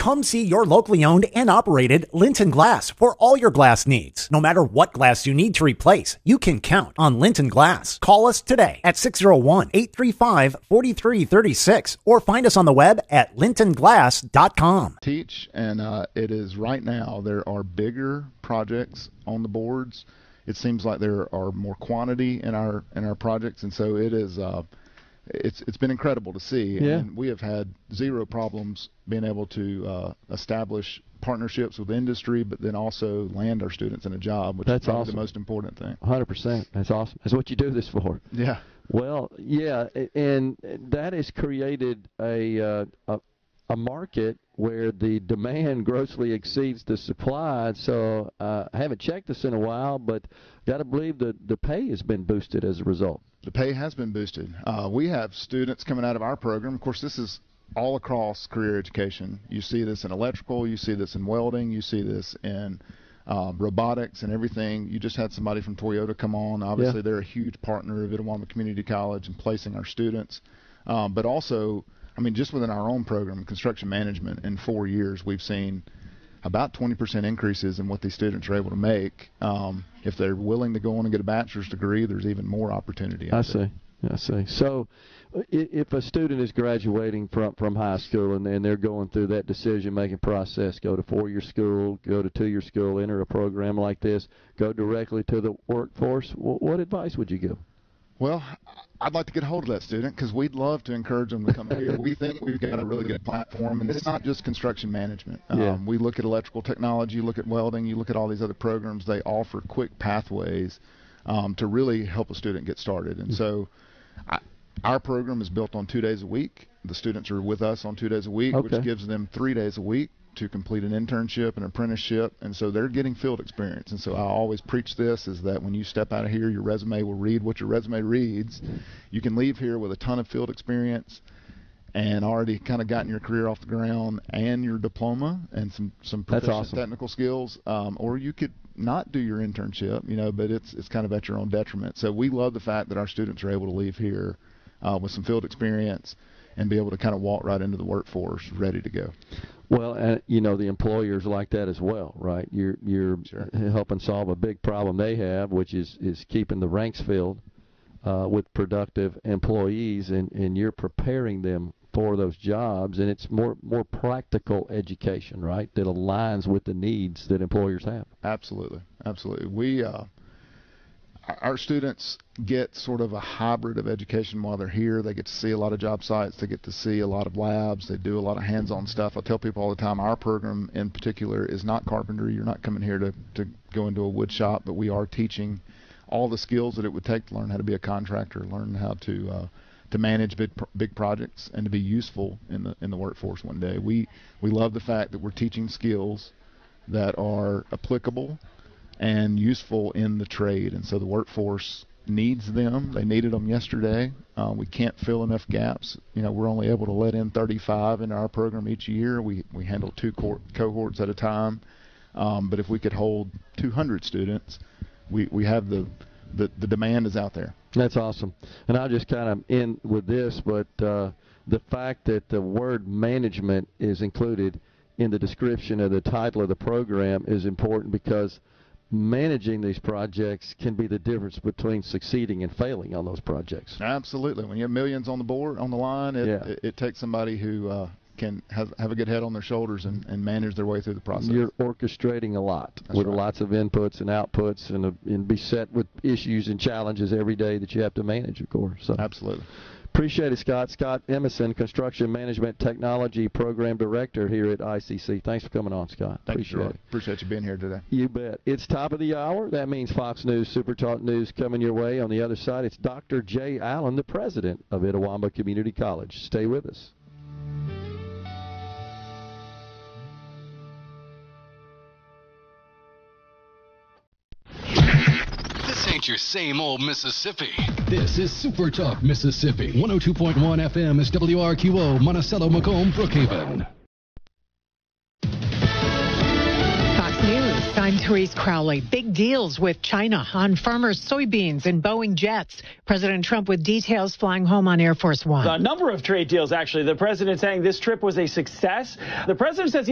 Come see your locally owned and operated Linton Glass for all your glass needs. No matter what glass you need to replace, you can count on Linton Glass. Call us today at 601-835-4336 or find us on the web at lintonglass.com. Teach, and it is right now there are bigger projects on the boards. It seems like there are more quantity in our projects, and so it is. It's been incredible to see. Yeah. And we have had zero problems being able to establish partnerships with industry, but then also land our students in a job, which is probably awesome. the most important thing. 100%. That's awesome. That's what you do this for. Yeah. Well, yeah, and that has created a market where the demand grossly exceeds the supply. So I haven't checked this in a while, but got to believe the pay has been boosted as a result. The pay has been boosted. We have students coming out of our program. Of course, this is all across career education. You see this in electrical, you see this in welding, you see this in robotics and everything. You just had somebody from Toyota come on. Obviously, they're a huge partner of Itawamba Community College in placing our students. But also, I mean, just within our own program, construction management, in 4 years, we've seen about 20% increases in what these students are able to make. If they're willing to go on and get a bachelor's degree, there's even more opportunity. I see. So if a student is graduating from high school and they're going through that decision-making process, go to 4-year school, go to 2-year school, enter a program like this, go directly to the workforce, what advice would you give? Well, I'd like to get a hold of that student because we'd love to encourage them to come here. We think we've got a really good platform, and it's not just construction management. We look at electrical technology, you look at welding, you look at all these other programs. They offer quick pathways to really help a student get started. And so our program is built on 2 days a week. The students are with us on 2 days a week, which gives them 3 days a week to complete an internship, an apprenticeship, and so they're getting field experience. And so I always preach this, is that when you step out of here, your resume will read what your resume reads. You can leave here with a ton of field experience and already kind of gotten your career off the ground and your diploma and some proficient technical skills, or you could not do your internship, but it's kind of at your own detriment. So we love the fact that our students are able to leave here with some field experience and be able to kind of walk right into the workforce ready to go. Well, and the employers like that as well, right? You're helping solve a big problem they have, which is keeping the ranks filled with productive employees, and you're preparing them for those jobs, and it's more practical education, right, that aligns with the needs that employers have. Absolutely. We our students get sort of a hybrid of education while they're here. They get to see a lot of job sites. They get to see a lot of labs. They do a lot of hands-on stuff. I tell people all the time, our program in particular is not carpentry. You're not coming here to go into a wood shop, but we are teaching all the skills that it would take to learn how to be a contractor, learn how to manage big projects, and to be useful in the workforce one day. We love the fact that we're teaching skills that are applicable and useful in the trade, and so the workforce needs them. They needed them yesterday. We can't fill enough gaps. We're only able to let in 35 into our program each year. We handle 2 cohorts at a time, but if we could hold 200 students, we have the demand is out there. That's awesome. And I'll just kind of end with this, but the fact that the word management is included in the description of the title of the program is important, because managing these projects can be the difference between succeeding and failing on those projects. Absolutely. When you have millions on the line, it takes somebody who can have a good head on their shoulders and manage their way through the process. You're orchestrating a lot with lots of inputs and outputs, and be set with issues and challenges every day that you have to manage, of course. So. Absolutely. Appreciate it, Scott. Scott Emerson, Construction Management Technology Program Director here at ICC. Thanks for coming on, Scott. Appreciate you being here today. You bet. It's top of the hour. That means Fox News Super Talk News coming your way. On the other side, it's Dr. Jay Allen, the president of Itawamba Community College. Stay with us. Ain't your same old Mississippi. This is Super Talk Mississippi. 102.1 FM is WRQO, Monticello, Macomb, Brookhaven. Fox News, I'm Therese Crowley. Big deals with China on farmers' soybeans and Boeing jets. President Trump with details flying home on Air Force One. A number of trade deals, actually. The president saying this trip was a success. The president says